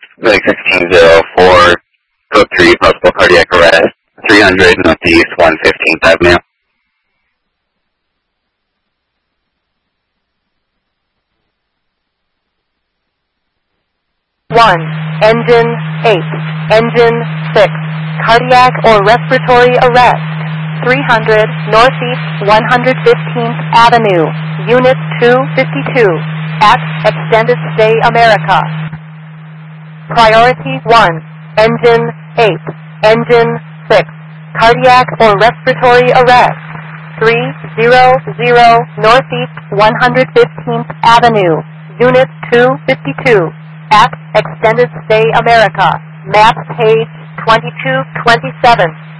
Like 1604, code 3, possible cardiac arrest, 300 Northeast 115th Avenue. 1. Engine 8. Engine 6. Cardiac or respiratory arrest. 300 Northeast 115th Avenue. Unit 252. At Extended Stay America. Priority 1. Engine 8. Engine 6. Cardiac or respiratory arrest. 300 Northeast 115th Avenue. Unit 252. At Extended Stay America. Map page 2227.